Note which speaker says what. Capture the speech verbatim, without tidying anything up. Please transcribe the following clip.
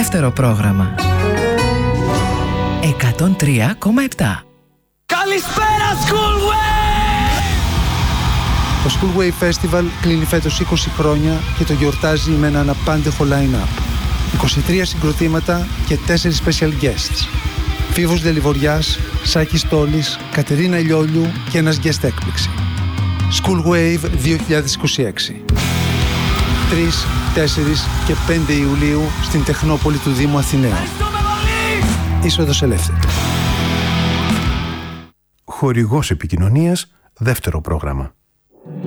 Speaker 1: Δεύτερο πρόγραμμα. εκατόν τρία κόμμα επτά.
Speaker 2: Καλησπέρα Schoolway!
Speaker 3: Το Schoolway Festival κλείνει φέτος είκοσι χρόνια και το γιορτάζει με έναν απάντεχο line-up. είκοσι τρία συγκροτήματα και τέσσερις special guests. Φίβος Δελιβοριάς, Σάκης Τόλης, Κατερίνα Λιόλιου και ένας guest έκπληξη. Schoolwave δύο χιλιάδες είκοσι έξι. τρεις, τέσσερις και πέντε Ιουλίου στην Τεχνόπολη του Δήμου Αθηναίων. Είσοδος ελεύθερη.
Speaker 4: Χορηγός επικοινωνίας, δεύτερο πρόγραμμα.